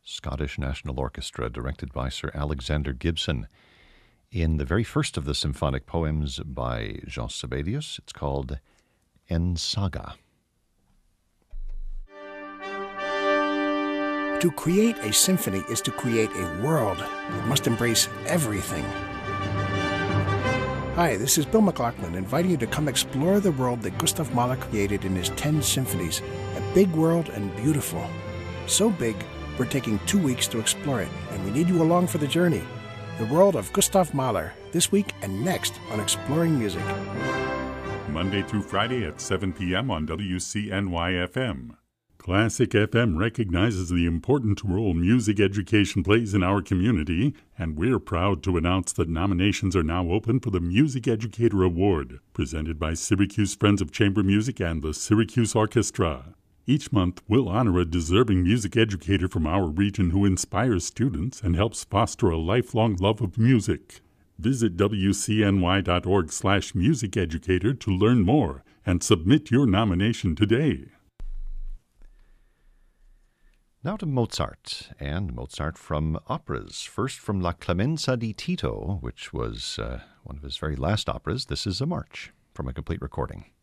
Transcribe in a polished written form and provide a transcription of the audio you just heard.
Scottish National Orchestra, directed by Sir Alexander Gibson. In the very first of the symphonic poems by Jean Sibelius, it's called En Saga. To create a symphony is to create a world that must embrace everything. Hi, this is Bill McLaughlin, inviting you to come explore the world that Gustav Mahler created in his 10 symphonies. A big world and beautiful. So big, we're taking 2 weeks to explore it, and we need you along for the journey. The world of Gustav Mahler, this week and next on Exploring Music. Monday through Friday at 7 p.m. on WCNY-FM. Classic FM recognizes the important role music education plays in our community, and we're proud to announce that nominations are now open for the Music Educator Award, presented by Syracuse Friends of Chamber Music and the Syracuse Orchestra. Each month, we'll honor a deserving music educator from our region who inspires students and helps foster a lifelong love of music. Visit wcny.org/musiceducator to learn more and submit your nomination today. Now to Mozart, and Mozart from operas. First from La Clemenza di Tito, which was one of his very last operas. This is a march from a complete recording.